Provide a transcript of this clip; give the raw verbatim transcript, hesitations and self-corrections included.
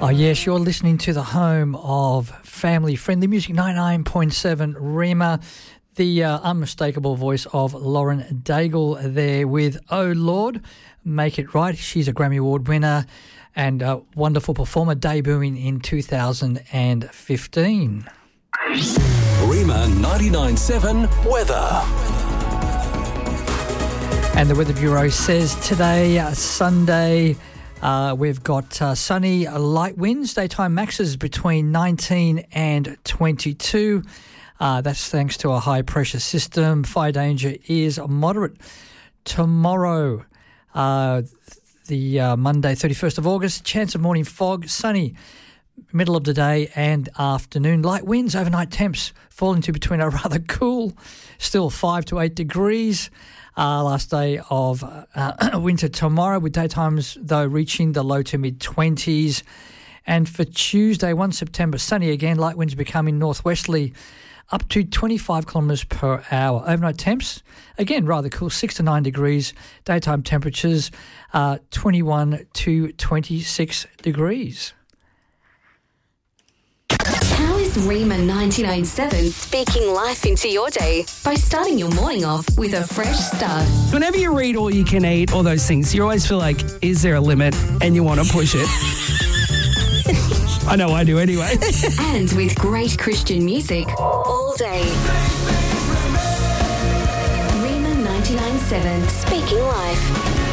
Oh, yes, you're listening to the home of family-friendly music, ninety-nine point seven Rima, the uh, unmistakable voice of Lauren Daigle there with Oh Lord, Make It Right. She's a Grammy Award winner and a wonderful performer, debuting in two thousand fifteen. Rima ninety-nine point seven weather. And the Weather Bureau says today, uh, Sunday, Uh, we've got uh, sunny, uh, light winds, daytime maxes between nineteen and twenty-two. Uh, that's thanks to a high pressure system. Fire danger is moderate. Tomorrow, uh, the uh, Monday, thirty-first of August, chance of morning fog, sunny, middle of the day and afternoon. Light winds, overnight temps falling to between a rather cool, still five to eight degrees. Uh, last day of uh, winter tomorrow, with daytimes, though, reaching the low to mid-twenties. And for Tuesday, the first of September, sunny again, light winds becoming northwesterly, up to twenty-five kilometres per hour. Overnight temps, again, rather cool, six to nine degrees. Daytime temperatures, uh, twenty-one to twenty-six degrees. How is Rima ninety-nine point seven speaking life into your day by starting your morning off with a fresh start? Whenever you read All You Can Eat, all those things, you always feel like, is there a limit? And you want to push it. I know I do anyway. And with great Christian music all day. Rima ninety-nine point seven, speaking life.